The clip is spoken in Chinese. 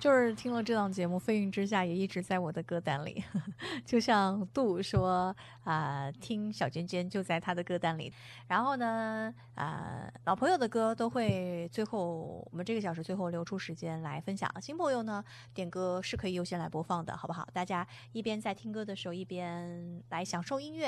就是听了这档节目，飞云之下也一直在我的歌单里，就像杜说听小尖尖就在他的歌单里。然后呢，老朋友的歌都会最后我们这个小时最后留出时间来分享，新朋友呢点歌是可以优先来播放的，好不好？大家一边在听歌的时候，一边来享受音乐。